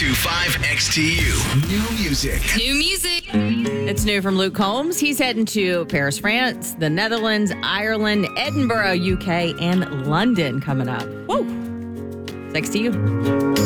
1025 XTU. New music. New music. It's new from Luke Combs. He's heading to Paris, France, the Netherlands, Ireland, Edinburgh, UK, and London coming up. Woo! Thanks to you.